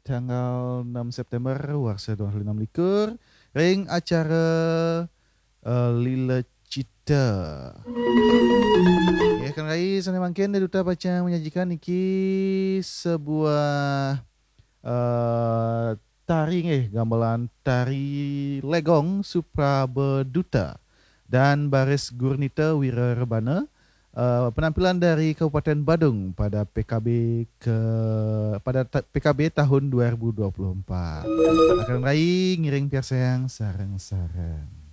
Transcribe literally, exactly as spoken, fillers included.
tanggal enam September warsa dua ribu enam likur ring acara uh, Lila Cita. Ya kan rai sana mangkin dari duta baca menyajikan iki sebuah uh, tari eh gamelan tari legong Supra Berduta dan Baris Gurnita Wira Rebana. Uh, penampilan dari Kabupaten Badung pada P K B ke pada ta- P K B tahun dua ribu dua puluh empat. Akan rai ngiring piar sayang sarang-sarang.